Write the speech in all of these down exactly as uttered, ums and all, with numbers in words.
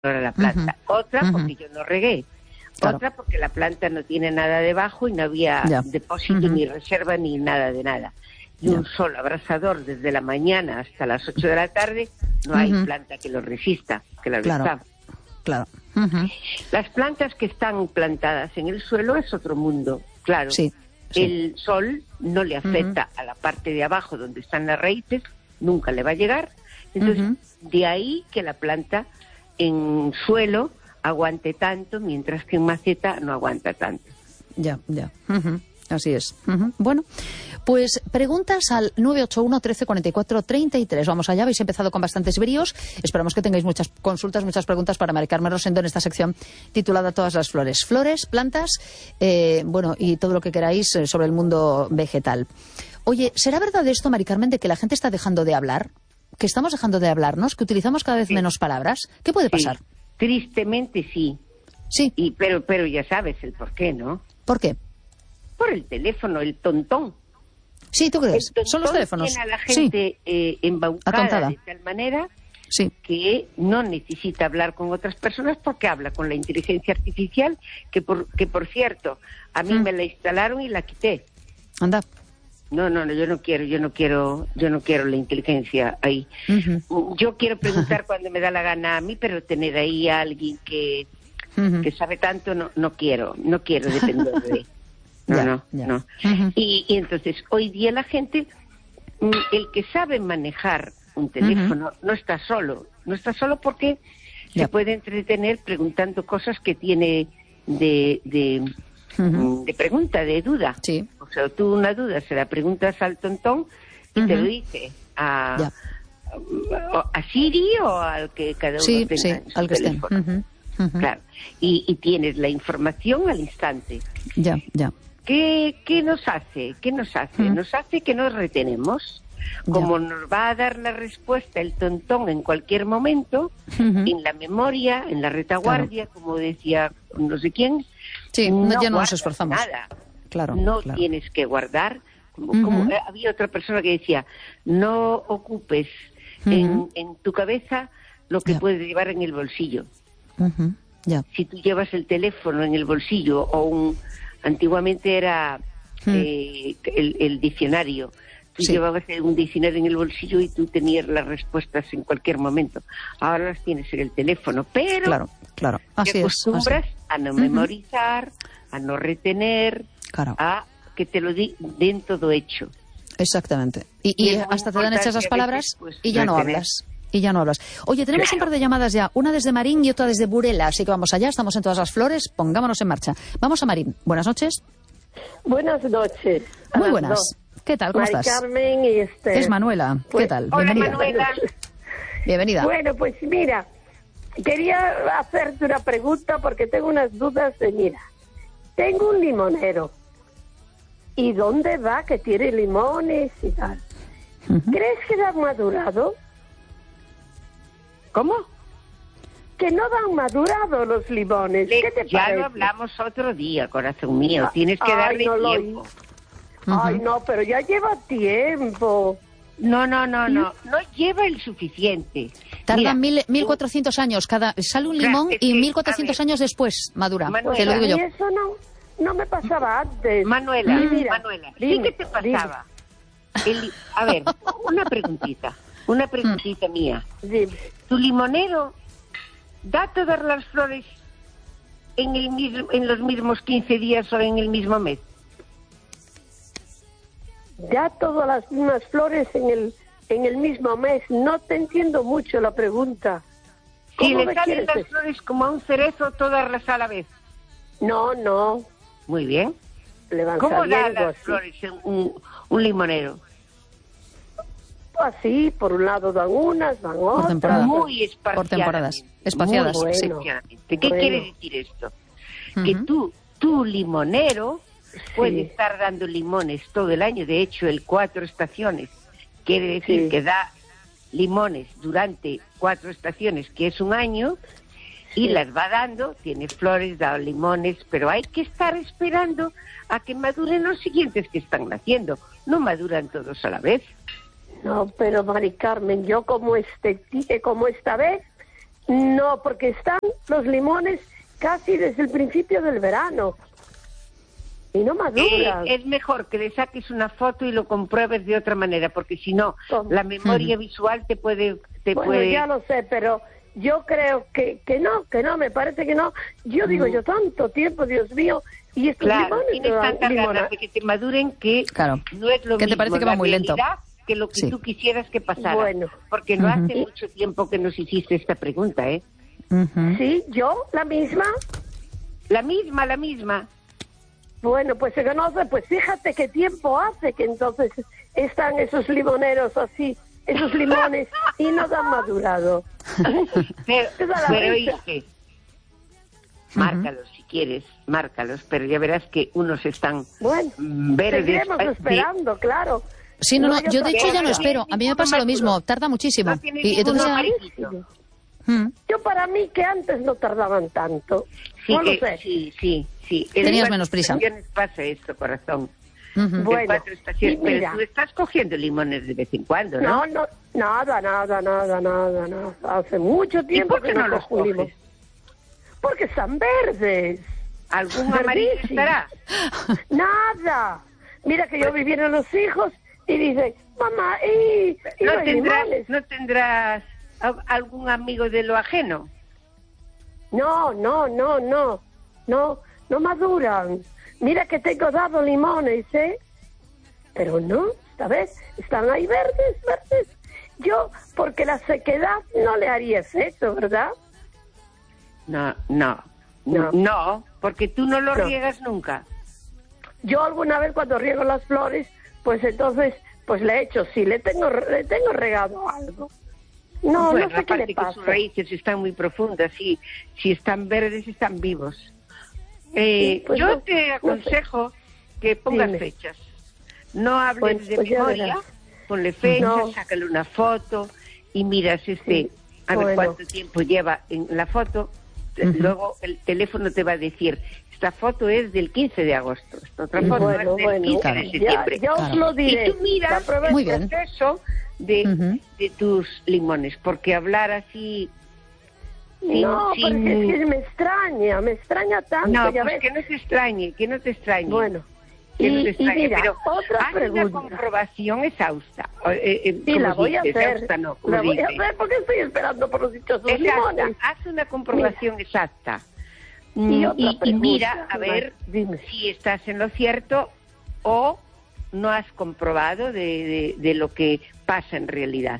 la planta. Uh-huh. Otra uh-huh. porque yo no regué. Claro. Otra porque la planta no tiene nada debajo y no había ya. depósito, uh-huh. ni reserva, ni nada de nada. Y ya. un sol abrasador desde la mañana hasta las ocho de la tarde, no uh-huh. hay planta que lo resista, que la claro. resista. Claro. Uh-huh. Las plantas que están plantadas en el suelo es otro mundo, claro. Sí, sí. El sol no le afecta uh-huh. a la parte de abajo donde están las raíces, nunca le va a llegar. Entonces, uh-huh. de ahí que la planta en suelo aguante tanto, mientras que en maceta no aguanta tanto. Ya, ya. Uh-huh. Así es. Uh-huh. Bueno, pues preguntas al nueve ocho uno, trece, cuarenta y cuatro, treinta y tres. Vamos allá, habéis empezado con bastantes bríos. Esperamos que tengáis muchas consultas, muchas preguntas para Mari Carmen Rosendo en esta sección titulada Todas las flores. Flores, plantas, eh, bueno, y todo lo que queráis sobre el mundo vegetal. Oye, ¿será verdad esto, Mari Carmen, de que la gente está dejando de hablar? ¿Que estamos dejando de hablarnos? ¿Que utilizamos cada vez sí. menos palabras? ¿Qué puede pasar? Sí. Tristemente sí. Sí. Y, pero, pero ya sabes el por qué, ¿no? ¿Por qué? Por el teléfono, el tontón. Sí, ¿tú crees? Son los teléfonos. Tiene a la gente sí. eh, embaucada de tal manera sí. que no necesita hablar con otras personas porque habla con la inteligencia artificial, que por, que por cierto, a mí mm. me la instalaron y la quité. Anda. No, no, no, yo no quiero, yo no quiero, yo no quiero la inteligencia ahí. Uh-huh. Yo quiero preguntar cuando me da la gana a mí, pero tener ahí a alguien que, uh-huh. que sabe tanto, no, no quiero, no quiero depender de. No, ya, no, ya. no. Uh-huh. Y, y entonces, hoy día la gente, el que sabe manejar un teléfono, uh-huh. no está solo, no está solo porque ya. se puede entretener preguntando cosas que tiene de, de, uh-huh. de pregunta, de duda. Sí. O sea, tú una duda se la preguntas al tontón y uh-huh. te lo dice a, a, a Siri o al que cada uno sí, tenga sí, en su al que teléfono. Uh-huh. Uh-huh. Claro. Y, y tienes la información al instante. Ya, ya. ¿Qué, qué nos hace? ¿Qué nos hace? Uh-huh. Nos hace que nos retenemos. Como ya. nos va a dar la respuesta el tontón en cualquier momento, uh-huh. en la memoria, en la retaguardia, claro. como decía no sé quién, sí, no ya no nos esforzamos. Nada. Claro, no claro. tienes que guardar. Como, uh-huh. como, había otra persona que decía, no ocupes uh-huh. en, en tu cabeza lo que yeah. puedes llevar en el bolsillo. Uh-huh. Yeah. Si tú llevas el teléfono en el bolsillo o un... Antiguamente era uh-huh. eh, el, el diccionario. Tú sí. llevabas un diccionario en el bolsillo y tú tenías las respuestas en cualquier momento. Ahora las tienes en el teléfono, pero claro, claro. Así te acostumbras es, así. a no memorizar, uh-huh. a no retener, claro. a que te lo di, den todo hecho. Exactamente. Y, y, y hasta te dan hechas las palabras veces, pues, y ya no hablas. Y ya no hablas. Oye, tenemos claro. un par de llamadas ya. Una desde Marín y otra desde Burela. Así que vamos allá. Estamos en Todas las Flores. Pongámonos en marcha. Vamos a Marín. Buenas noches. Buenas noches. Muy buenas. ¿Qué tal? ¿Cómo Mari estás? Carmen y este... Es Manuela. Pues, ¿Qué tal? Hola, Bienvenida. Manuela. Bienvenida. Bueno, pues mira, quería hacerte una pregunta porque tengo unas dudas de, mira, tengo un limonero. ¿Y dónde va que tiene limones y tal? Uh-huh. ¿Crees que lo han madurado? ¿Cómo? Que no han madurado los limones. Le, ¿Qué te ya parece? lo hablamos otro día, corazón mío. Ah, Tienes que ay, darle no tiempo. Lo... Uh-huh. Ay, no, pero ya lleva tiempo. No, no, no, no. No lleva el suficiente. Tardan mil, mil cuatrocientos años. Cada sale un limón claro, y mil cuatrocientos años después madura. Manuela, te lo digo yo. Y eso no, no me pasaba antes. Manuela, mira, Manuela, dime, sí que te pasaba. El, a ver, una preguntita. Una preguntita mm. mía. Dime. ¿Tu limonero da todas las flores en, el mismo, en los mismos quince días o en el mismo mes? Ya todas las mismas flores en el en el mismo mes. No te entiendo mucho la pregunta. Si le salen las flores como a un cerezo todas las a la vez. No, no. Muy bien. Le van ¿Cómo da las así. flores en un, un limonero? Así, por un lado dan unas, van otras. Temporada. Muy espaciadas. Por temporadas. Espaciadas. Muy sí. bueno. ¿Qué bueno. quiere decir esto? Uh-huh. Que tú, tu limonero sí. puede estar dando limones todo el año. De hecho, el cuatro estaciones quiere decir sí. que da limones durante cuatro estaciones, que es un año, y sí. las va dando, tiene flores, da limones, pero hay que estar esperando a que maduren los siguientes que están naciendo. No maduran todos a la vez. No, pero Mari Carmen, yo como este como esta vez No, porque están los limones casi desde el principio del verano. Y no maduran. Eh, es mejor que le saques una foto y lo compruebes de otra manera, porque si no, ¿Cómo? la memoria visual te puede... Te Bueno, puede... ya lo sé, pero yo creo que, que no, que no, me parece que no. Yo digo, yo tanto tiempo, Dios mío, y estos Claro, limones... tienes no dan tantas limona- ganas de que te maduren que Claro. no es lo ¿Qué te mismo parece que va la muy lento? realidad que lo que Sí. tú quisieras que pasara. Bueno. Porque no Ujú. hace mucho tiempo que nos hiciste esta pregunta, ¿eh? Ujú. Sí, yo, la misma. La misma, la misma. Bueno, pues se conoce, pues fíjate qué tiempo hace que entonces están esos limoneros así, esos limones, y no han madurado. Pero, Esa es la pero risa. oíste, márcalos si quieres, márcalos, pero ya verás que unos están Bueno, mm, verdes. seguiremos eh, esperando, claro. Sí, no, no, hay yo otra de hecho ya no cosa. espero. A mí me pasa lo mismo, tarda muchísimo. No tiene Y entonces ninguno ya... amarillito. Mm. Yo para mí que antes no tardaban tanto. Sí, no lo que- sé. sí, sí, sí. En Tenías cuatro menos prisa. estaciones pasa esto, corazón. Ujú. En Bueno, cuatro estaciones. y mira. Pero tú estás cogiendo limones de vez en cuando, ¿no? No, no, nada, nada, nada, nada, nada. Hace mucho ¿Y tiempo por qué que no no los cojo un limón. coges? Porque están verdes. ¿Algún amarillo Verdísimos. estará? Nada. Mira que yo vinieron los hijos y dicen, mamá, y, y ¿No hay tendrás, limones. ¿No tendrás a- algún amigo de lo ajeno? No, no, no, no, no, no maduran. Mira que tengo dado limones, ¿eh? Pero no, esta vez están ahí verdes, verdes. Yo, porque la sequedad no le haría efecto, ¿verdad? No, no, No. no, no, porque tú no lo No. riegas nunca. Yo alguna vez cuando riego las flores, pues entonces, pues le echo, sí, le tengo, le tengo regado algo. No, Bueno, no sé qué aparte le que pasa. sus raíces están muy profundas y si están verdes están vivos. Eh, Sí, pues yo no- te no sé. aconsejo que pongas Dime. fechas. No hables Bueno, de pues ya memoria, verás. ponle fechas, No. sácale una foto y miras este, Sí, a ver bueno. cuánto tiempo lleva en la foto. Luego el teléfono te va a decir, esta foto es del quince de agosto, esta otra foto Bueno, es del bueno, quince Claro. de ya, septiembre. ya os Claro. lo diré. Y tú miras La prueba es Muy el bien. proceso de, Ujú. de tus limones, porque hablar así... sin- No, sin- porque es que me extraña, me extraña tanto, No, ya pues ves. que no te extrañe, que no te extrañe. Bueno, que no y, te y extrañe, mira, pero otra haz una pregunta. comprobación exhausta. Eh, eh, Sí, como la voy a dices, hacer. exhausta no, como La voy a dices. hacer porque estoy esperando por los dichosos Exacta, limones. haz una comprobación exacta. Y Mm, otra y, y pregunta, mira a ver dime. si estás en lo cierto o no has comprobado de, de, de lo que pasa en realidad.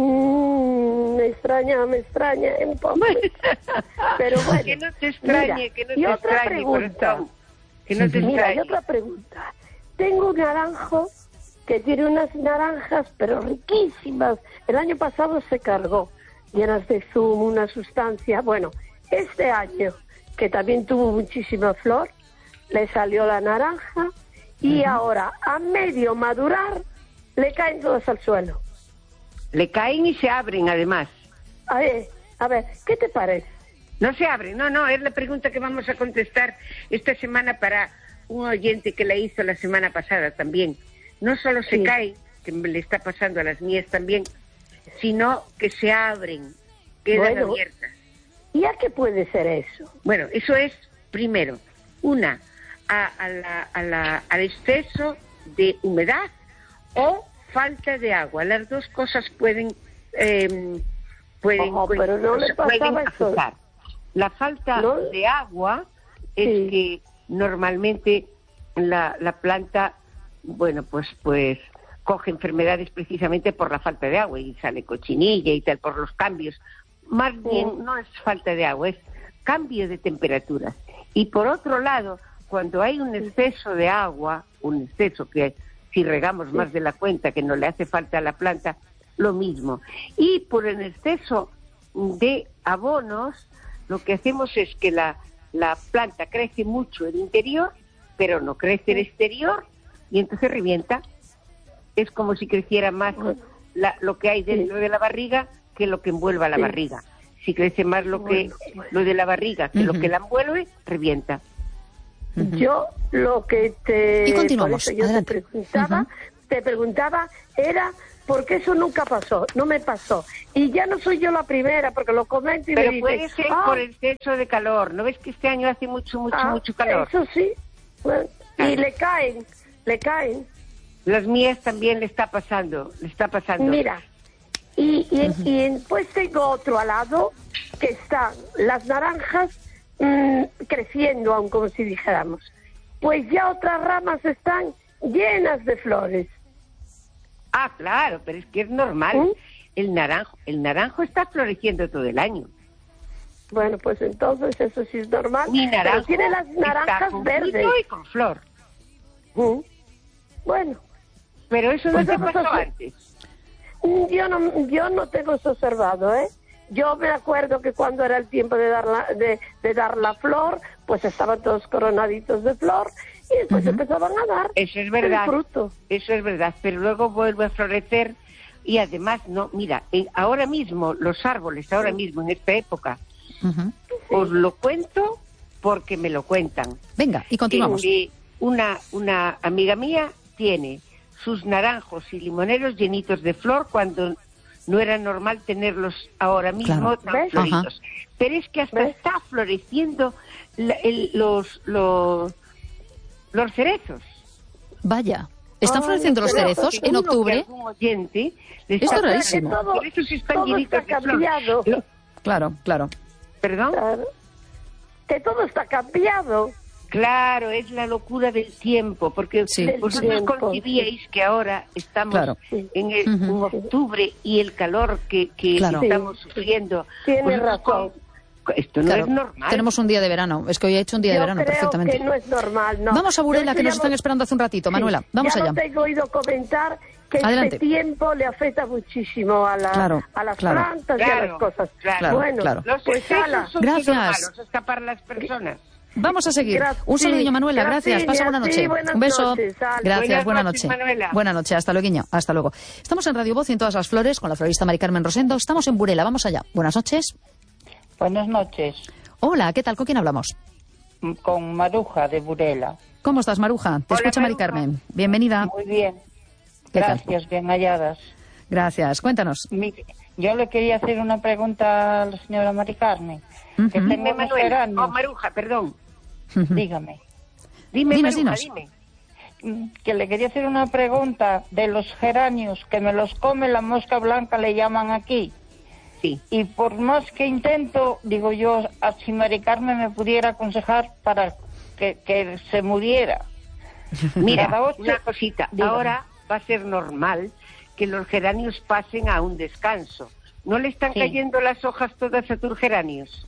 Mm, me extraña, me extraña un poco. Pero bueno. Que no te extrañe, mira, que no y te otra extrañe, pregunta. corazón. Que no te Mira, y extrañe. otra pregunta. Tengo un naranjo que tiene unas naranjas, pero riquísimas. El año pasado se cargó, llenas de zumo, una sustancia. Bueno, este año, que también tuvo muchísima flor, le salió la naranja y ahora, a medio madurar, le caen todas al suelo. Le caen y se abren, además. A ver, a ver, ¿qué te parece? No se abren, no, no, es la pregunta que vamos a contestar esta semana para un oyente que la hizo la semana pasada también. No solo se Sí. caen, que me le está pasando a las mías también, sino que se abren, quedan Bueno. abiertas. ¿Y a qué puede ser eso? Bueno, eso es, primero, una, a, a la, a la, al exceso de humedad o falta de agua. Las dos cosas pueden, eh, pueden, Ojo, pero no le pueden pasaba eso. afectar. La falta ¿No? de agua es Sí. que normalmente la, la planta, bueno, pues, pues coge enfermedades precisamente por la falta de agua y sale cochinilla y tal, por los cambios. Más bien no es falta de agua, es cambio de temperatura. Y por otro lado, cuando hay un exceso de agua, un exceso que si regamos más de la cuenta que no le hace falta a la planta, lo mismo. Y por el exceso de abonos, lo que hacemos es que la, la planta crece mucho el interior, pero no crece el exterior, y entonces revienta. Es como si creciera más la, lo que hay dentro de la barriga que lo que envuelva la Sí. barriga. Si crece más lo que Bueno. lo de la barriga que Ujú. lo que la envuelve, revienta. Yo lo que te... Y continuamos, por eso yo adelante. te preguntaba, Ujú. te preguntaba era porque eso nunca pasó, no me pasó. Y ya no soy yo la primera, porque lo comento y Pero me dicen... puede ser ah, por exceso de calor. ¿No ves que este año hace mucho, mucho, ah, mucho calor? Eso sí. Bueno, y le caen, le caen. Las mías también le está pasando, le está pasando. Mira, y, y, uh-huh. y pues tengo otro al lado, que están las naranjas mmm, creciendo aún, como si dijéramos. Pues ya otras ramas están llenas de flores. Ah, claro, pero es que es normal. ¿Mm? El naranjo, el naranjo está floreciendo todo el año. Bueno, pues entonces eso sí es normal. Mi naranjo pero tiene las naranjas está verdes y con flor. ¿Mm? Bueno, pero eso pues no te pasó antes. Yo no, yo no tengo eso observado, ¿eh? Yo me acuerdo que cuando era el tiempo de dar la, de, de dar la flor, pues estaban todos coronaditos de flor y después uh-huh. empezaban a dar eso es verdad, el fruto. Eso es verdad, pero luego vuelve a florecer y además, no, mira, en, ahora mismo los árboles, ahora mismo en esta época, uh-huh. os lo cuento porque me lo cuentan. Venga, y continuamos. Eh, una, una amiga mía tiene sus naranjos y limoneros llenitos de flor cuando no era normal tenerlos ahora mismo claro. tan ¿ves? Floridos. Ajá. Pero es que hasta ¿ves? Está floreciendo la, el, los, los los cerezos. Vaya, ¿están oh, floreciendo los cerezos en octubre? Oyente Esto es rarísimo. Todo, todo está cambiado. Lo... Claro, claro. ¿Perdón? Claro. Que todo está cambiado. Claro, es la locura del tiempo, porque sí. vosotros concibíais que ahora estamos claro. en, el, uh-huh. en octubre y el calor que, que claro. estamos sufriendo. Tiene pues razón. Esto no claro. es normal. Tenemos un día de verano, es que hoy he hecho un día Yo de verano creo perfectamente. Que no es normal, no. Vamos a Burela, no que nos llamo... están esperando hace un ratito, Manuela. Vamos ya allá. Ya tengo oído comentar que Adelante. este tiempo le afecta muchísimo a, la, claro, a las claro. plantas claro, y a las cosas. Claro, bueno, claro. Los pues ala. son gracias. Malos, escapar las personas. Vamos a seguir. Gracias, un saludillo, Manuela. Gracias. gracias Pasa buena noche. sí, un beso. Noches, gracias. Buenas buena noches, noche. Manuela. Buena noche. Hasta luego. Hasta luego. Estamos en Radio Voz y en Todas las Flores con la florista Mari Carmen Rosendo. Estamos en Burela. Vamos allá. Buenas noches. Buenas noches. Hola. ¿Qué tal? ¿Con quién hablamos? Con Maruja de Burela. ¿Cómo estás, Maruja? Te Hola, escucha Mari Maruja. Carmen. Bienvenida. Muy bien. ¿Qué Gracias. tal? Bien halladas. Gracias. Cuéntanos. Mi, yo le quería hacer una pregunta a la señora Mari Carmen. Uh-huh. Que tengo unos geranios. Oh, Maruja, perdón. Uh-huh. Dígame. Dime, dinos, Maruja, dinos. dime. Que le quería hacer una pregunta de los geranios, que me los come la mosca blanca, le llaman aquí. Sí. Y por más que intento, digo yo, a si Mari Carmen me pudiera aconsejar para que, que se muriera. Mira, ocho... una cosita. Dígame. Ahora va a ser normal que los geranios pasen a un descanso. ¿No le están sí. cayendo las hojas todas a tus geranios?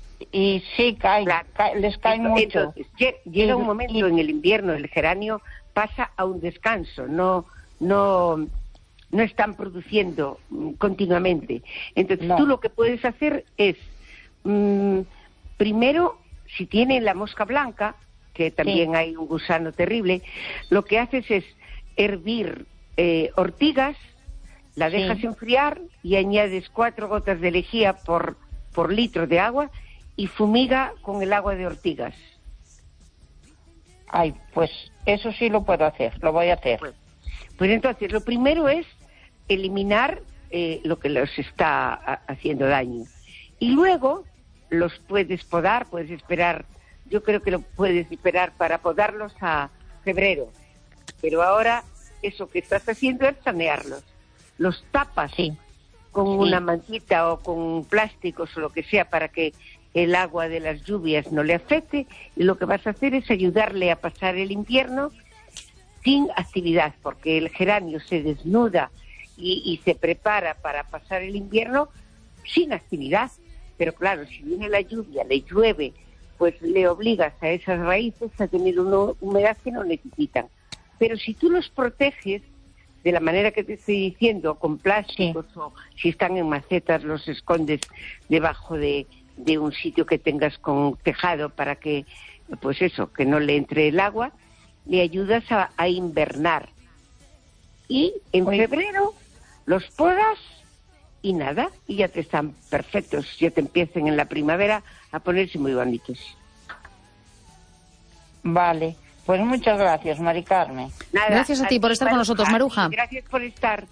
Y sí, caen, claro. caen les caen entonces, mucho. Entonces, llega un momento y... en el invierno, el geranio pasa a un descanso, no no no están produciendo continuamente. Entonces, no. tú lo que puedes hacer es, mmm, primero, si tienen la mosca blanca, que también sí. hay un gusano terrible, lo que haces es hervir eh, ortigas, la dejas sí. enfriar y añades cuatro gotas de lejía por, por litro de agua y fumiga con el agua de ortigas. Ay, pues eso sí lo puedo hacer, lo voy a hacer. Pues, pues entonces, lo primero es eliminar eh, lo que los está a, haciendo daño. Y luego los puedes podar, puedes esperar, yo creo que lo puedes esperar para podarlos a febrero. Pero ahora eso que estás haciendo es sanearlos. Los tapas sí. con sí. una mantita o con plásticos o lo que sea para que el agua de las lluvias no le afecte, y lo que vas a hacer es ayudarle a pasar el invierno sin actividad, porque el geranio se desnuda y, y se prepara para pasar el invierno sin actividad. Pero claro, si viene la lluvia, le llueve, pues le obligas a esas raíces a tener una humedad que no necesitan. Pero si tú los proteges de la manera que te estoy diciendo, con plásticos sí. o si están en macetas, los escondes debajo de de un sitio que tengas con tejado para que, pues eso, que no le entre el agua, le ayudas a, a invernar. Y en Oye. febrero los podas y nada, y ya te están perfectos, ya te empiecen en la primavera a ponerse muy bonitos. Vale, pues muchas gracias, Mari Carmen. Nada, gracias a ti por estar con nosotros, Maruja. Gracias por estar.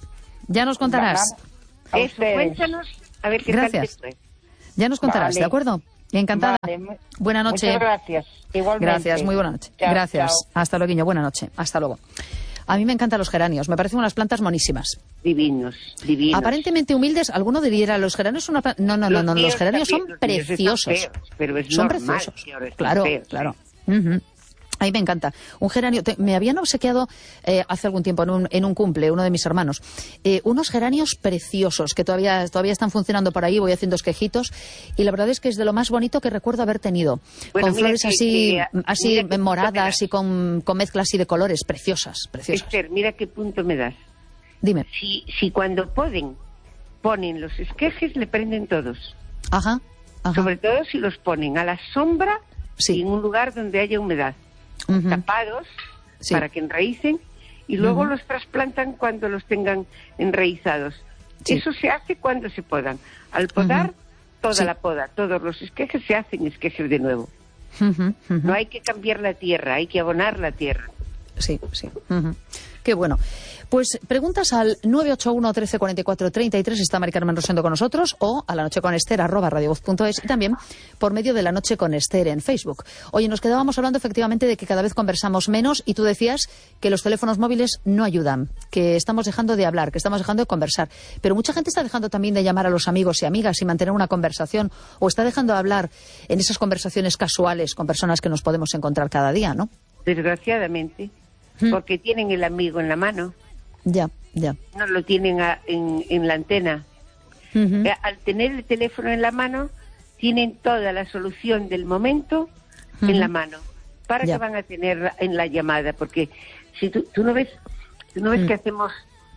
Ya nos contarás. A Eso, ustedes. cuéntanos, a ver qué Gracias. tal te fue. Ya nos contarás, Vale. ¿de acuerdo? Encantada. Vale, mu- Buena noche. Muchas gracias. Igualmente. Gracias, muy buena noche. Chao, Gracias. chao. Hasta luego, buena noche. Hasta luego. A mí me encantan los geranios, me parecen unas plantas monísimas. Divinos, divinos. Aparentemente humildes, alguno diría, los geranios son una planta... No, no, no, no, los míos geranios son también, los míos están preciosos. feos, pero es Son normal preciosos. que ahora estén Claro, feos, claro. ¿eh? Ujú. A mí me encanta. Un geranio, te- me habían obsequiado eh, hace algún tiempo en un, en un cumple, uno de mis hermanos, eh, unos geranios preciosos que todavía, todavía están funcionando por ahí, voy haciendo esquejitos, y la verdad es que es de lo más bonito que recuerdo haber tenido. Bueno, con mira flores que- así, que- así mira que- moradas y con, con mezclas así de colores, preciosas, preciosas. Esther, mira qué punto me das. Dime. Si, si cuando poden, ponen los esquejes, le prenden todos. Ajá, ajá. Sobre todo si los ponen a la sombra Sí. y en un lugar donde haya humedad. Ujú. Tapados Sí. para que enraícen y luego Ujú. los trasplantan cuando los tengan enraizados. Sí. Eso se hace cuando se podan. Al podar, Ujú. toda Sí. la poda, todos los esquejes se hacen esquejes de nuevo. Ujú, ujú. No hay que cambiar la tierra, hay que abonar la tierra. Sí, sí. Ujú. Qué bueno. Pues preguntas al nueve ocho uno, trece, cuarenta y cuatro, treinta y tres, está Mari Carmen Rosendo con nosotros, o a la noche con Esther, arroba radiovoz punto es, y también por medio de La Noche con Esther en Facebook. Oye, nos quedábamos hablando efectivamente de que cada vez conversamos menos, y tú decías que los teléfonos móviles no ayudan, que estamos dejando de hablar, que estamos dejando de conversar. Pero mucha gente está dejando también de llamar a los amigos y amigas y mantener una conversación, o está dejando de hablar en esas conversaciones casuales con personas que nos podemos encontrar cada día, ¿no? Desgraciadamente, Mm. porque tienen el amigo en la mano, Ya, ya. no lo tienen a- en, en la antena. Ujú. Eh, Al tener el teléfono en la mano, tienen toda la solución del momento Ujú. en la mano. ¿Para Ya. qué van a tener en la llamada? Porque si tú, tú no ves, tú no ves Mm. que hacemos,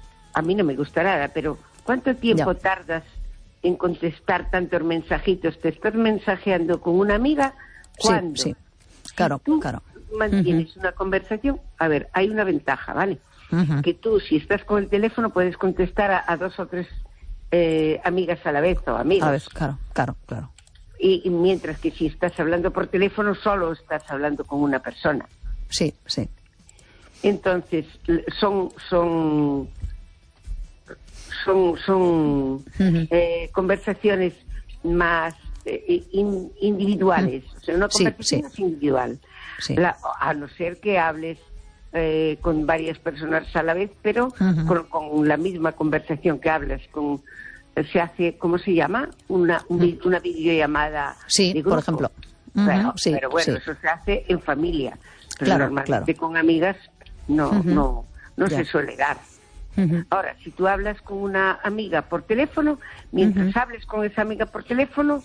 a mí no me gusta nada, pero ¿cuánto tiempo Ya. tardas en contestar tantos mensajitos? ¿Te estás mensajeando con una amiga? ¿Cuándo? Sí, sí. Claro, Si tú claro. mantienes una conversación, a ver, hay una ventaja, ¿vale? Ujú. Que tú, si estás con el teléfono, puedes contestar a, a dos o tres eh, amigas a la vez o amigos. A ver, claro, claro, claro. Y, y mientras que si estás hablando por teléfono, solo estás hablando con una persona. Sí, sí. Entonces, l- son son son, son Ujú. eh, conversaciones más eh, in- individuales. O sea, una Sí, conversación sí. es individual. Sí. La- a no ser que hables eh, con varias personas a la vez, pero Ujú. con, con la misma conversación que hablas con se hace, ¿cómo se llama? Una, un vi- una videollamada Sí, de por grupo. ejemplo. Claro, Ujú, sí, pero bueno, sí. eso se hace en familia. Pero Claro, normalmente claro. con amigas no, Ujú. no, no Ya. se suele dar. Ujú. Ahora, si tú hablas con una amiga por teléfono, mientras Ujú. hables con esa amiga por teléfono,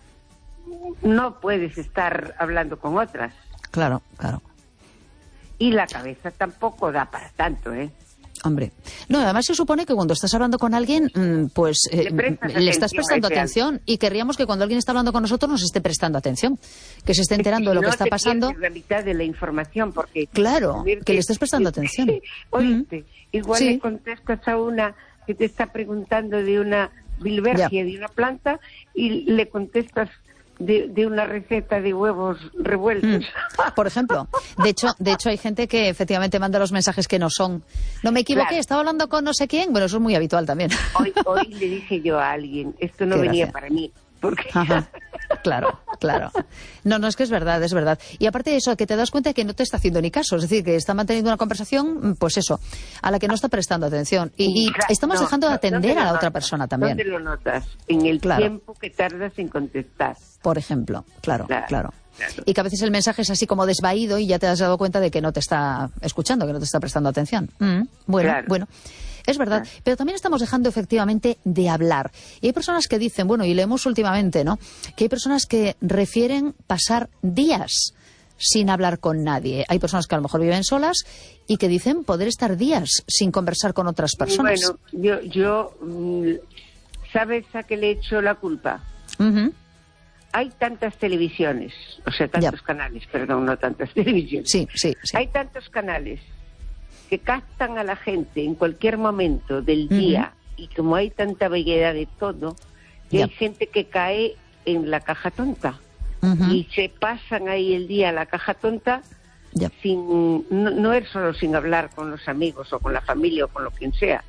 no puedes estar hablando con otras. Claro, claro. Y la cabeza tampoco da para tanto, ¿eh? Hombre. No, además se supone que cuando estás hablando con alguien, mm, pues eh, Le prestas le estás atención prestando a ese atención, y querríamos que cuando alguien está hablando con nosotros nos esté prestando atención, que se esté enterando de lo Si que no, está te pasando. pierdes la mitad de la información, porque... Claro, tener que le estés prestando atención. Oíste, igual Sí. le contestas a una que te está preguntando de una bilbergia, Ya. de una planta, y le contestas de, de una receta de huevos revueltos. Mm, Por ejemplo, de hecho, de hecho hay gente que efectivamente manda los mensajes que no son. No me equivoqué, Claro. estaba hablando con no sé quién. Bueno, eso es muy habitual también. Hoy, hoy le dije yo a alguien, esto no Qué venía gracia. para mí, porque... Ajá. Claro, claro. No, no, es que es verdad, es verdad. Y aparte de eso, que te das cuenta de que no te está haciendo ni caso. Es decir, que está manteniendo una conversación, pues eso, a la que no está prestando atención. Y, y Claro, estamos no, dejando de no, atender ¿dónde a lo la otra notas? persona también. ¿Dónde lo notas? En el Claro. tiempo que tardas en contestar. Por ejemplo, claro, Claro, claro. claro. Y que a veces el mensaje es así como desvaído y ya te has dado cuenta de que no te está escuchando, que no te está prestando atención. Mm, bueno, Claro. bueno. Es verdad, Claro. pero también estamos dejando efectivamente de hablar. Y hay personas que dicen, bueno, y leemos últimamente, ¿no?, que hay personas que refieren pasar días sin hablar con nadie. Hay personas que a lo mejor viven solas y que dicen poder estar días sin conversar con otras personas. Bueno, yo, yo mm, ¿sabes a qué le echo la culpa? Ujú. Hay tantas televisiones, o sea, tantos Ya. canales, perdón, no tantas televisiones. Sí, sí, sí. Hay tantos canales que captan a la gente en cualquier momento del día, y como hay tanta variedad de todo, que Ya. hay gente que cae en la caja tonta Ujú. y se pasan ahí el día a la caja tonta Ya. sin no, no es solo sin hablar con los amigos o con la familia o con lo quien sea,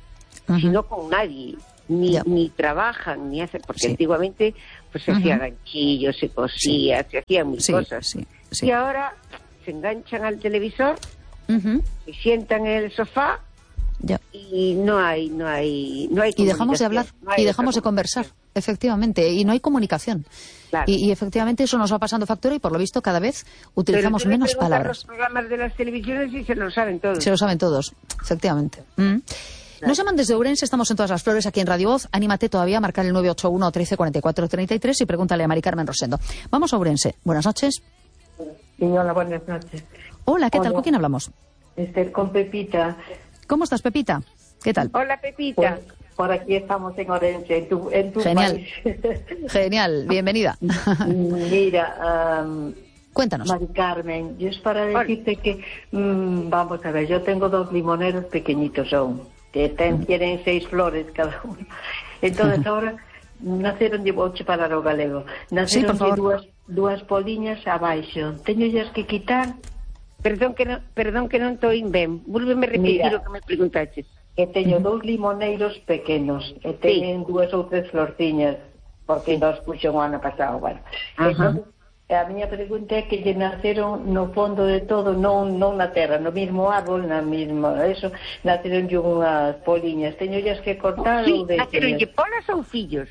uh-huh. sino con nadie. Ni, yeah. ni trabajan, ni hacen, porque sí. antiguamente pues se uh-huh. hacía ganchillos, se cosía, sí. se hacían mil sí, cosas. Sí, sí. Y ahora se enganchan al televisor, uh-huh. se sientan en el sofá yeah. y no hay, no hay, no hay y dejamos de hablar no hay y dejamos de conversar, efectivamente, y no hay comunicación. Claro. Y, y efectivamente eso nos va pasando factura y por lo visto cada vez utilizamos Pero menos palabras. Los programas de las televisiones y se lo saben todos. Se lo saben todos, efectivamente. Mm. Claro. Nos llaman desde Ourense, estamos en Todas las Flores aquí en Radio Voz. Anímate todavía a marcar el nueve ocho uno, trece, cuarenta y cuatro, treinta y tres y pregúntale a Mari Carmen Rosendo. Vamos a Ourense. Buenas noches. Sí, hola, buenas noches. Hola, ¿qué hola. tal? ¿Con quién hablamos? Este, con Pepita. ¿Cómo estás, Pepita? ¿Qué tal? Hola, Pepita. Pues, por aquí estamos en Ourense, en tu, en tu Genial. país. Genial, bienvenida. Mira, um, cuéntanos. Mari Carmen, yo es para decirte que, um, vamos a ver, yo tengo dos limoneros pequeñitos aún. Que ten, tienen seis flores cada uno. Entonces ahora naceron de ocho para lo galego. Naceron sí, de dúas, dúas poliñas abaixo. Teño llas que quitar. Perdón que non, perdón que non estou ben. Vúlveme repetir o que me preguntaches. Que teño uh-huh. dous limoneiros pequenos e teñen sí. dúas ou tres florciñas porque sí. nos puxo o ano pasado, bueno. Uh-huh. Entonces, a miña pregunta é que lle naceron no fondo de todo, non non na terra, no mesmo árbol, na mesma, eso, naceron unhas poliñas. Teño llas que cortar sí, ou de naceron lle polas ou fillos?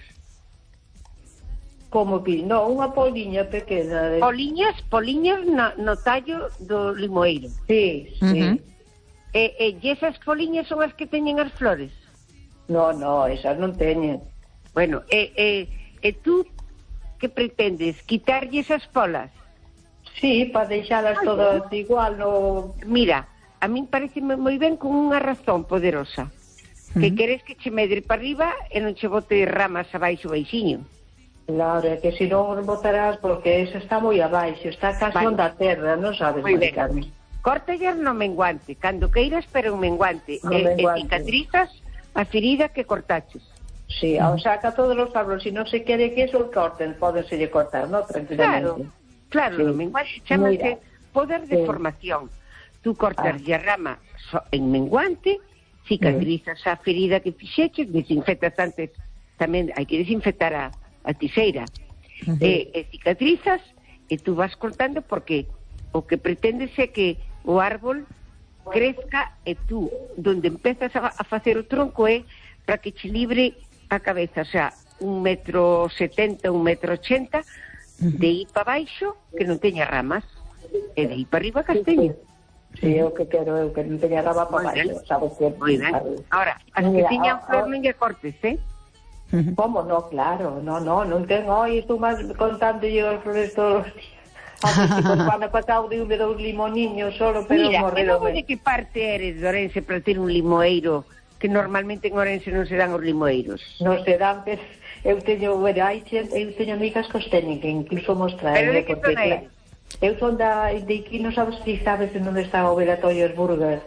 Como pi? No, unha poliña pequena. De... Poliñas, poliñas no, no tallo do limoeiro. Sí, sí. Uh-huh. E, e, e esas poliñas son as que teñen as flores? No, no, esas non teñen. Bueno, e, e, e tú que pretendes? Quitarlle esas polas? Sí, para deixalas Ay, todas no. igual. No... Mira, a min parece moi ben con unha razón poderosa. Uh-huh. Que queres que che medre para arriba e non che bote ramas abaixo baixiño. Claro, é que se non botarás, porque esa está moi abaixo, está casi vale. onda terra, non sabes, Mari Carmen. Córtallas no menguante, cando queiras, pero un menguante. No e, menguante. E cicatrizas a ferida que cortaches. Sí, o saca todos os árboles, se non se quere que eso o corten, podenselle cortar, ¿no? Tranquilamente. Claro, claro, sí. No menguante chamase poder de sí. formación. Tú cortas ah. a rama so, en menguante, cicatrizas sí. a ferida que fixeches, desinfectas antes, tamén hai que desinfectar a, a tiseira, uh-huh. e, e cicatrizas, e tú vas cortando porque o que pretendes é que o árbol crezca e tú, donde empezas a, a facer o tronco é para que che libre a cabeza, o sea, un metro setenta, un metro ochenta, de ir para baixo, que non teña ramas, e de ir para arriba casteño. Sí, é o que quero, eu que non teña rama para baixo, sabes que... Moi ben. Ahora, as que teñan flor non lle cortes, eh? Como no, claro, no, no, non ten, oi, estou máis contando yo as flores todos os días. A ver, pues, cando pasado de un de dous limoniños solo, pero morredo. Mira, de que parte eres de Ourense para ter un limoeiro que normalmente en Ourense non se dan os limoeiros? Non se dan, pero eu teño, bueno, hai, eu teño amigas que os teñen, que incluso mostrar. Pero de que zona eres? Eu son da, de aquí, non sabes si sabes en onde está o Velatorio as Burgas.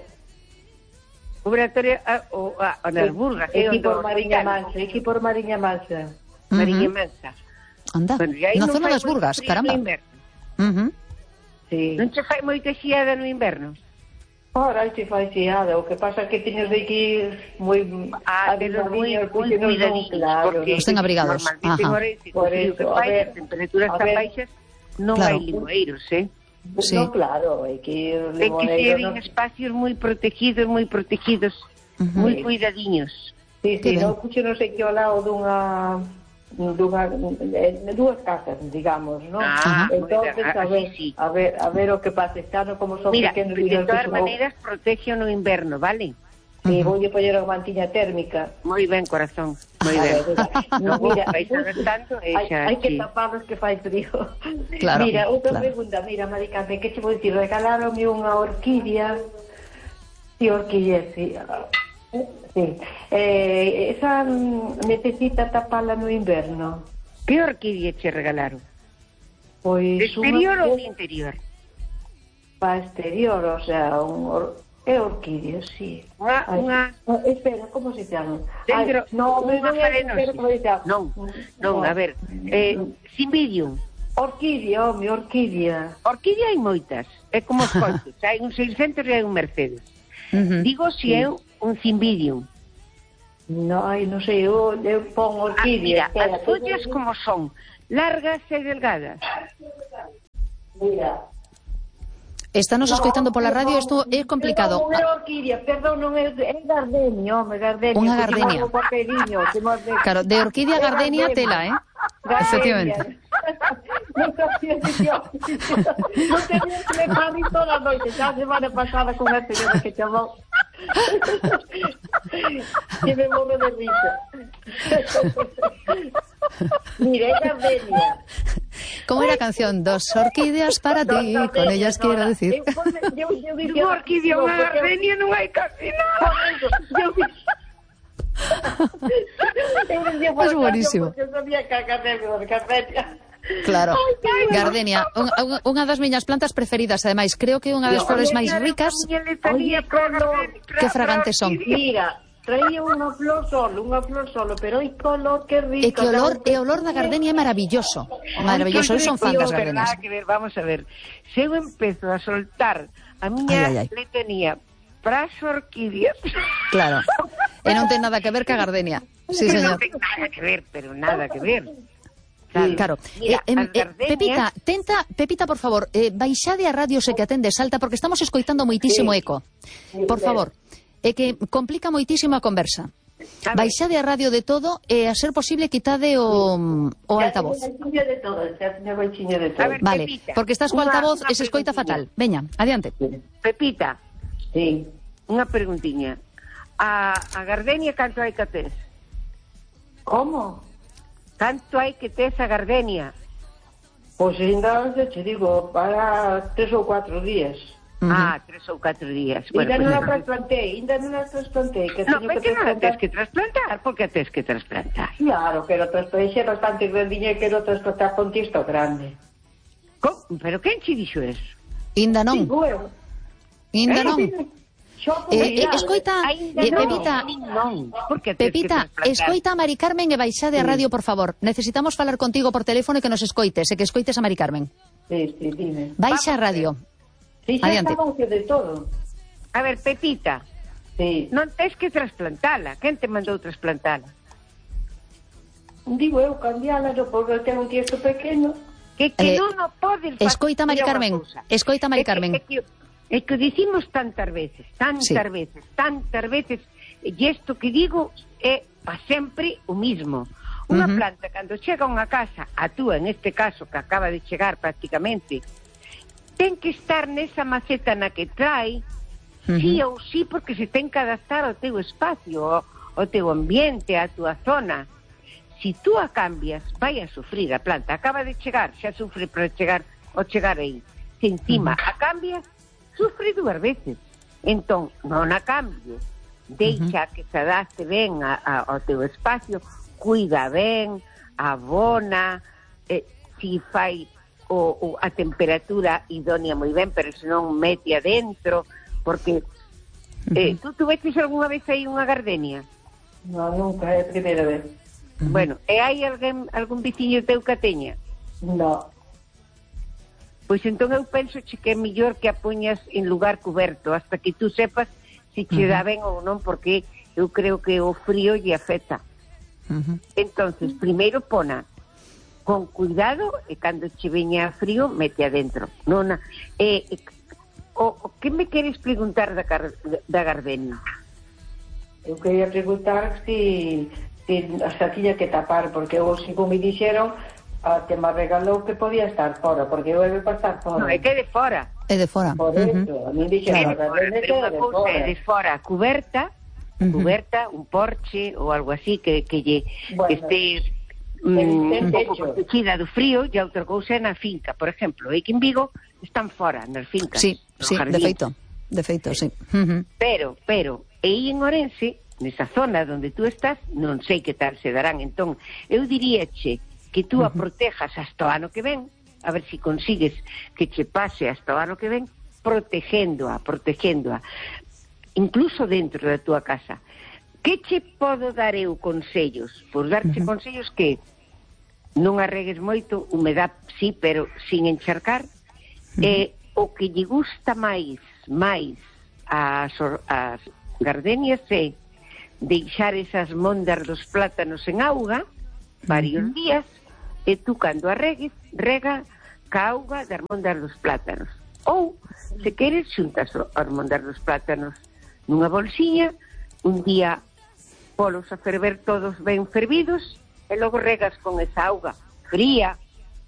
O Velatorio, o, a, a, nas Burgas. Aquí por Mariña Mansa, aquí por Mariña Mansa. Uh-huh. Mariña Mansa. Anda, bueno, na zona das Burgas, caramba. Uh-huh. Sí. Non che fai moita xiada no inverno? Ora, xe fai xiada, o que pasa é que teños de aquí moi ah, pero moi cuidadiños, claro, porque estén abrigados. Normalmente en Ourense, por eso, a ver, temperaturas tan baixas, non claro. hai limoeiros, eh? Sí. No, claro, é que os limoeiros... Ten que ser en no... espacios moi protegidos, moi protegidos, uh-huh. moi cuidadiños. Sí, sí, non puxo non sei que ao lado dunha... Dunha, de dúas casas, digamos, ¿no? Ah, entonces a ver, sí, sí. a ver, a ver o que pasa, están como son Mira, pequenos. de todas maneras protege no inverno, ¿vale? Sí, uh-huh. Voy a poner a mantiña térmica. Moi ben, corazón, moi ben. No, mira, vais a ver tanto, hai, hai que taparlos que fai frío. Claro, mira, outra claro. pregunta, mira, Mari Carmen, que che vou dicir, regalaronme unha orquídea, e orquídea, sí, sí. Eh, esa necesita taparla no inverno. Que orquídea che regalaron? Pois exterior una... ou de interior? Para exterior, o sea, un or... é orquídea, sí. Unha, unha... No, espera, como se chama? Dentro, Ay, no, unha farenosis. Non, non, a ver, eh, Cymbidium. Orquídea, home, orquídea. Orquídea hai moitas, é como os coches, hai un seiscentos e hai un Mercedes. Uh-huh. Digo se sí. é un Cymbidium. No, ai, non sei, eu, eu pon orquídea. Ah, mira, as follas como son, largas e delgadas. Mira. Estános escoitando pola radio, isto é complicado. Non é orquídea, perdón, non é, é gardenia, home, gardenia. Unha gardenia. Claro, de orquídea a gardenia tela, eh? Gardenia. Efectivamente. Non sabía que yo, non tenía que me parir toda a noite, xa a semana pasada con a señora que chamou. Que me morro de risa. Mira, é gardenia. Como era a canción? Dos orquídeas para ti, con ellas quiero decir. Unha orquídea, unha gardenia non hai casi nada. Es buenísimo. Eu sabía que a gardenia. Claro, gardenia, unha, unha das miñas plantas preferidas, ademais, creo que é unha das flores máis ricas. Que fragantes son. Mira, traía unha flor solo, unha flor solo, pero hai color que rico. E que olor, e olor da gardenia é maravilloso. Maravilloso, eu son fan das gardenias. Que ver, vamos a ver. Se eu empezo a soltar a miña ai, ai. letanía para as orquídeas. Claro. E non ten nada que ver ca gardenia. Sí, señor. Non ten nada que ver, pero nada que ver. Claro. claro. Mira, eh, eh, gardenias... Pepita, tenta, Pepita, por favor, eh, baixade a radio se que atende Salta porque estamos escoitando moitísimo sí. eco. Por favor. É que complica moitísimo a conversa. A baixade a radio de todo e a ser posible quitade o, o altavoz. De todo, de todo. Ver, vale, Pepita, porque estás co altavoz e se escoita fatal. Veña, adiante. Pepita. Sí. Unha preguntiña. A, a gardenia canto hai que tes? Como? Canto hai que tes a gardenia? Pois ainda te digo, para tres ou cuatro días. Uh -huh. Ah, tres ou catro días. Ainda Bueno, non pues, a trasplantei, ainda non a trasplantei. Que no, teño pero que non a tes que trasplantar, porque a tes que trasplantar. Claro, pero trasplantei bastante grandiña e quero trasplantar con tisto grande. ¿Cómo? Pero quen che dixo eso? Inda non. Digo eu. Inda non. Eh, eh, escoita, eh, non, Pepita, non, porque tes Pepita, que escoita a Mari Carmen e baixade a radio, por favor. Necesitamos falar contigo por teléfono e que nos escoites, e que escoites a Mari Carmen. Sí, sí, dime. Baixa a radio. Sí, xa Adiante. estamos de todo. A ver, Pepita, Sí. non tes que trasplantala. Quen te mandou trasplantala? Digo eu, cambiala, no, porque tengo un tiesto pequeno. Que, que Eh, non o podes facer. Escoita, Mari Mira unha Carmen, cousa. escoita, Mari É que- Carmen. É que, é que dicimos tantas veces, tantas Sí. veces, tantas veces, e isto que digo é pa sempre o mismo. Unha Ujú. planta, cando chega a unha casa, a túa, en este caso, que acaba de chegar prácticamente, ten que estar nesa maceta na que trai, Ujú. sí ou sí, porque se ten que adaptar ao teu espacio, ao, ao teu ambiente, á túa zona. Si tú a cambias, vai a sufrir a planta. Acaba de chegar, xa sufre para chegar ao chegar aí. Se encima a cambias, sufre dúas veces. Entón, non a cambio. Deixa que se adapte ben a, a, ao teu espacio, cuida ben, abona, eh, si fai o, o, a temperatura idónea moi ben, pero senón mete adentro, porque eh, tú tuveches algunha vez aí unha gardenia? No, nunca, é a primeira vez. Uh-huh. Bueno, e hai alguén, algún veciño teu que a teña? No. Pois entón eu penso che que é mellor que a poñas en lugar cuberto hasta que tú sepas se che dá ben ou non, porque eu creo que o frío lle afecta. Uh-huh. Entonces, primeiro pona con cuidado e cando che veña frío mete adentro. Non, eh, eh, o, o que me queres preguntar da, car, da gardenia? Eu quería preguntar si, si hasta tiña que tapar, porque eu, como me dixeron, a que me regalou que podía estar fora, porque eu era para estar fora. Non, é que é de fora. É de fora. Por Uh-huh. eso, a mí É dixeron, de fora, pero unha cousa é de fora cuberta, Uh-huh. cuberta, un porche ou algo así que, que lle Bueno, este ten- mm, ten un pouco techo. protegida do frío, e outra cousa é na finca, por exemplo, e que en Vigo están fora, nas fincas, Sí, no sí, de jardín. feito. De feito, sí. Uh-huh. Pero, pero, e aí en Orense, nesa zona onde tú estás, non sei que tal se darán. Entón, eu diríache que tú a protejas hasta o ano que ven, a ver se si consigues que che pase hasta o ano que ven, protegéndoa, protegéndoa, incluso dentro da túa casa. Que che podo dar eu consellos? Pois darche uh-huh. consellos que non arregues moito, humedad sí, pero sin encharcar, uh-huh. e o que lle gusta máis, máis as, as gardenias é deixar esas mondas dos plátanos en auga varios uh-huh. días, e tú cando a regues, rega ca auga das mondas dos plátanos. Ou, se queres, xuntas as mondas dos plátanos nunha bolsiña, un día polos a ferver todos ben fervidos, e logo regas con esa auga fría,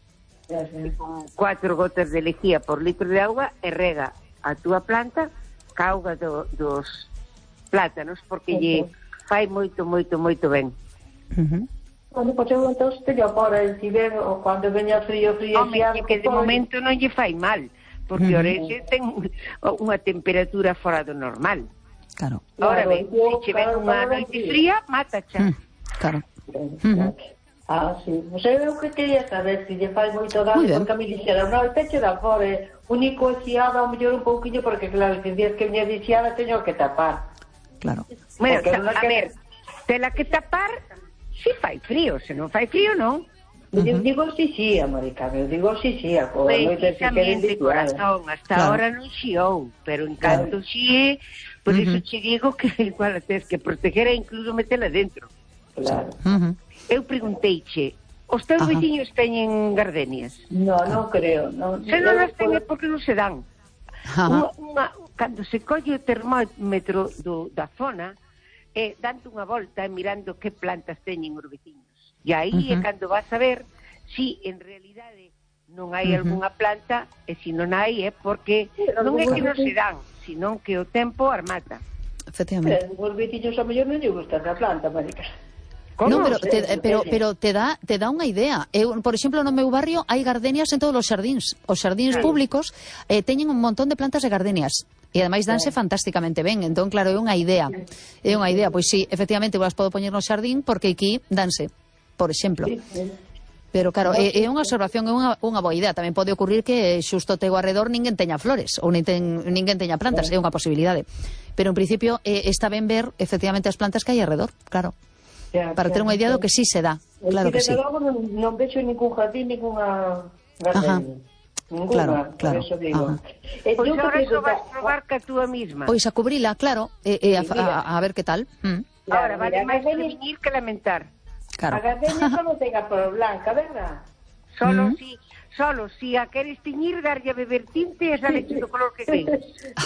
e con cuatro gotas de lejía por litro de auga, e rega a túa planta ca auga do, dos plátanos, porque uh-huh. lle fai moito, moito, moito ben. Uh-huh. Bueno, pois eu entón teño fora en Ciber, ou cando veña frío, frío... Home, que, que de momento non lle fai mal, porque uh-huh. Orense ten unha temperatura fora do normal. Claro. Ahora ben, se che ven unha noite fría, matacha. Uh, claro. Uh-huh. Ah, sí. Non sei o que quería saber, se lle fai moito dano, porque a mi dixera, non, peche da fora, único exiada, ao mellor un pouquinho, porque claro, que días que veña exiada, teño que tapar. Claro. Bueno, a que... ver, tela que tapar, si fai frío, se non fai frío, non. Uh-huh. Digo si, si, América, digo si, si, a precisamente, corazón, hasta claro. Ahora non xiou, pero en canto claro. Xie, por uh-huh. iso che digo que igual a tes que proteger e incluso metela dentro. Claro. Uh-huh. Eu pregunteiche, os teus uh-huh. veciños teñen gardenias? No, non creo. No, se non as teñen, porque non se dan. Uh-huh. Unha, unha, cando se colle o termómetro do, da zona, eh, dando unha volta e mirando que plantas teñen os veciños. E aí uh-huh. é cando vas a ver si en realidade non hai uh-huh. algunha planta, e se non hai é porque sí, non é que non se dan, senón que o tempo armata. Efectivamente. Pero os veciños a mellor non lle gusta esa planta, Marica. No, pero te, pero, pero te dá te dá unha idea. Eu, por exemplo, no meu barrio hai gardenias en todos os xardíns. Os xardíns sí. públicos eh, teñen un montón de plantas de gardenias. E ademais danse sí. fantásticamente ben. Entón, claro, é unha idea. É unha idea. Pois sí, efectivamente, vos podo poñer no xardín porque aquí danse, por exemplo. Sí, sí. Pero claro, é, é unha observación, é unha, unha boa idea. Tamén pode ocurrir que xusto teu arredor ninguén teña flores ou nin ten, ninguén teña plantas. É unha posibilidade. Pero en principio eh, está ben ver efectivamente as plantas que hai arredor, claro. Ya, para ter unha idea do que sí se dá, claro que sí. Logo non, non vexo ningún jardín, ninguna gardenia. Ninguna, claro, claro. Por eso digo. Eh, pois agora iso vas probar ca túa misma. Pois a cubrila, claro, e eh, eh, sí, a, a, a ver que tal. Mm. Ahora, vale máis prevenir que lamentar. Claro. A gardenia solo ten a flor blanca, verdad? Solo mm. si, solo si a queres tiñir, darlle a beber tinte e sabes do color que queres.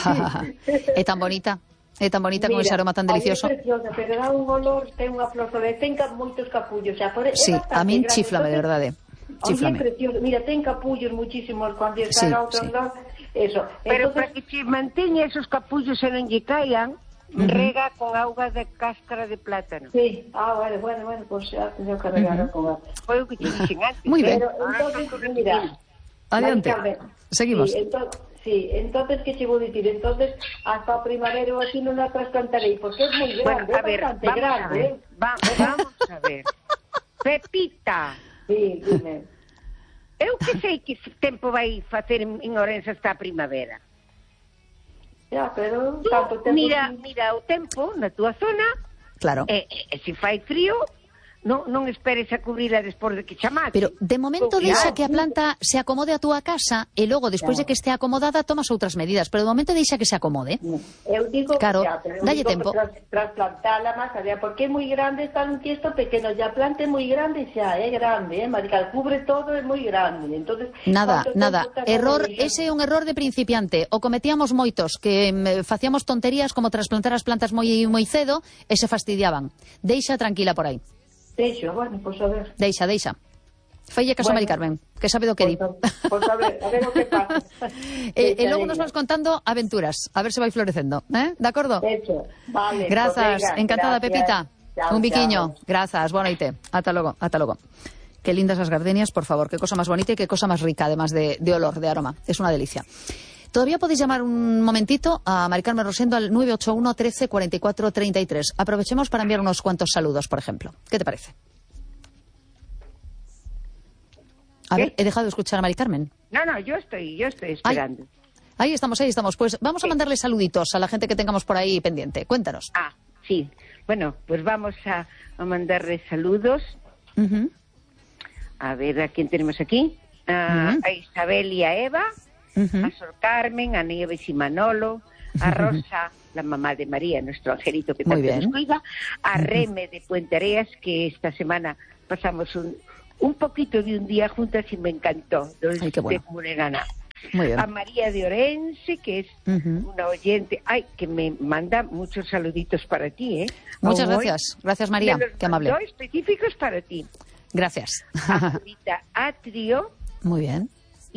É tan bonita. É tan bonita. Mira, con ese aroma tan delicioso. É preciosa, pero dá un olor, ten unha flor sobre, ten moitos capullos. O sea, por, sí, a min chiflame, de verdade. Chiflame. Mira, ten capullos muchísimos cando está sí, a outro sí. lado. Eso. Pero entonces... para que che manteña esos capullos e non lle caian, uh-huh. rega con auga de cáscara de plátano. Sí, ah, bueno, bueno, bueno, pues ya teño que regar uh-huh. con auga. Foi o que te dixen antes. Moi ben. Pero, entonces, mira, adiante. Seguimos. Sí, entonces, sí, entonces, ¿qué te voy a decir? Entonces, hasta primavera así no la trasplantaré, porque es muy grande, bueno, a ver, es bastante vamos grande. A ver, ¿eh? va, vamos a ver. Pepita. Sí, dime. Eu que sei que tempo vai facer en, en Ourense esta primavera. Ya, pero... Tú, tanto tempo mira, que... mira o tempo na túa zona. Claro. E, e, e se fai frío... Non, non esperes a cubrila despois de que chamate. Pero de momento deixa que a planta se acomode a túa casa e logo, despois de que este acomodada, tomas outras medidas. Pero de momento deixa que se acomode. Eu digo, claro, ya, pero dalle digo tempo. Tras, trasplantar la masa, ya, porque é moi grande, está un tiesto pequeno, ya plante moi grande, xa, é grande, eh, Marical, cubre todo, é moi grande. Entonces, nada, nada. Error, ese é un error de principiante. O cometíamos moitos, que mm, facíamos tonterías como trasplantar as plantas moi moi cedo e se fastidiaban. Deixa tranquila por aí. Deixa, bueno, pois pues a ver. Deixa, deixa. Falle caso bueno, a Mari Carmen, que sabe do que di. Pois a ver, a ver o que pasa. e, e logo nos vas contando aventuras, a ver se vai florecendo, eh? De acordo? Hecho, vale. Grazas, pues venga, encantada, gracias. Pepita. Chao, un biquiño. Chao. Grazas, boa noite. Ata logo, ata logo. Qué lindas las gardenias, por favor, qué cosa más bonita y qué cosa más rica, además de, de olor, de aroma. Es una delicia. Todavía podéis llamar un momentito a Mari Carmen Rosendo al nueve ocho uno, trece, cuarenta y cuatro, treinta y tres. Aprovechemos para enviar unos cuantos saludos, por ejemplo. ¿Qué te parece? A ver, he dejado de escuchar a Mari Carmen. No, no, yo estoy, yo estoy esperando. Ay, ahí estamos, ahí estamos. Pues vamos sí. a mandarle saluditos a la gente que tengamos por ahí pendiente. Cuéntanos. Ah, sí. Bueno, pues vamos a, a mandarle saludos. Uh-huh. A ver, ¿a quién tenemos aquí? A, uh-huh. a Isabel y a Eva, uh-huh. a Sor Carmen, a Nieves y Manolo, a Rosa, la mamá de María, nuestro angelito que Muy tanto bien. nos cuida, a Reme de Puente Areas, que esta semana pasamos un, un poquito de un día juntas y me encantó, Ay, qué bueno. de Muregana. Muy bien. A María de Orense, que es Ujú. una oyente, ay, que me manda muchos saluditos para ti, ¿eh? Muchas Hoy gracias. Gracias, María. me los Qué amable. mandó específicos para ti. Gracias. A Julita Atrio Muy bien.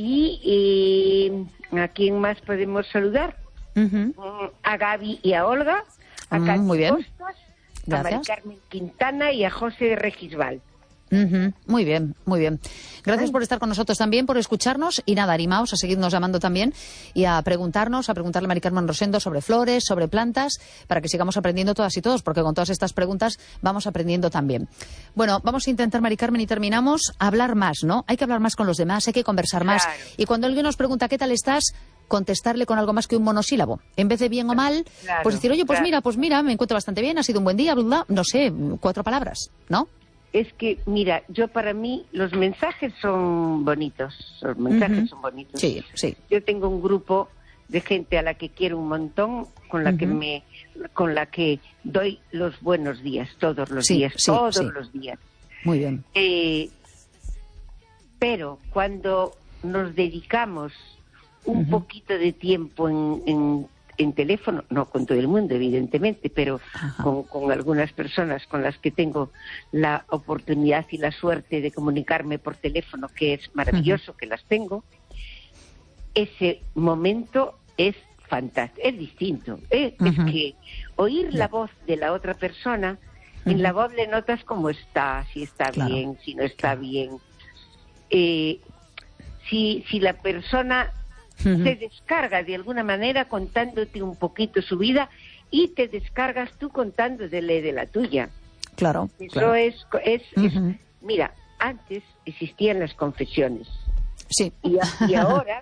y eh, ¿a quién más podemos saludar? Ujú. Mm, A Gaby y a Olga, a Mm, Katy muy bien. Costas, a Mari Gracias. Carmen Quintana y a José de Regisbal. Ujú. Muy bien, muy bien. Gracias por estar con nosotros también, por escucharnos y nada, animaos a seguirnos llamando también y a preguntarnos, a preguntarle a Mari Carmen Rosendo sobre flores, sobre plantas, para que sigamos aprendiendo todas y todos, porque con todas estas preguntas vamos aprendiendo también. Bueno, vamos a intentar, Mari Carmen, y terminamos, hablar más, ¿no? Hay que hablar más con los demás, hay que conversar más. Claro. Y cuando alguien nos pregunta ¿qué tal estás?, contestarle con algo más que un monosílabo. En vez de bien o mal, Claro, pues decir, oye, pues claro. mira, pues mira, me encuentro bastante bien, ha sido un buen día, bla, bla, no sé, cuatro palabras, ¿no? Es que, mira, yo para mí los mensajes son bonitos, los mensajes Ujú. son bonitos. Sí, sí. Yo tengo un grupo de gente a la que quiero un montón, con la que Ujú. me, con la que doy los buenos días, todos los Sí, días, sí, todos sí. los días. Muy bien. Eh, pero cuando nos dedicamos un Ujú. poquito de tiempo en, en, en teléfono, no con todo el mundo, evidentemente, pero Ajá. con, con algunas personas con las que tengo la oportunidad y la suerte de comunicarme por teléfono, que es maravilloso que las tengo, ese momento es fantástico, es distinto. ¿eh? Ujú. Es que oír Ya. la voz de la otra persona, en Ujú. la voz le notas cómo está, si está Claro. bien, si no está bien. Eh, si, si la persona Ujú. se descarga de alguna manera contándote un poquito su vida y te descargas tú contándole de la tuya. Claro. Eso claro. es, es, es- Ujú. mira, antes existían las confesiones Sí. y, a- y ahora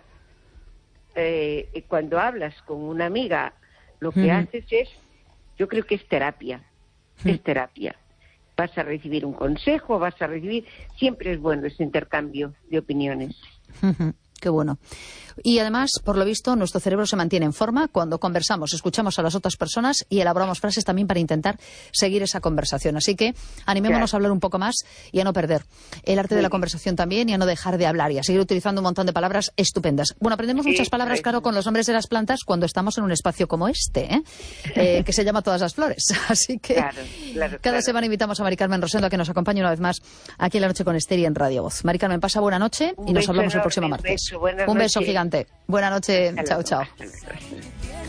eh, cuando hablas con una amiga lo que Ujú. haces es, yo creo que es terapia, es terapia. Vas a recibir un consejo, vas a recibir, siempre es bueno ese intercambio de opiniones. Ujú. Qué bueno. Y además, por lo visto, nuestro cerebro se mantiene en forma cuando conversamos, escuchamos a las otras personas y elaboramos frases también para intentar seguir esa conversación. Así que animémonos Claro. a hablar un poco más y a no perder el arte de la conversación también y a no dejar de hablar y a seguir utilizando un montón de palabras estupendas. Bueno, aprendemos muchas Eso palabras, es. claro, con los nombres de las plantas cuando estamos en un espacio como este, ¿eh? Eh, que se llama Todas las Flores. Así que Claro, claro, cada claro. semana invitamos a Mari Carmen Rosendo a que nos acompañe una vez más aquí en La Noche con Esther y en Radio Voz. Mari Carmen, pasa buena noche Un y nos beso hablamos el enorme, próximo un martes. beso, buenas Un beso noches. gigante. Buena noche. Hasta Chao, luego, chao. hasta luego.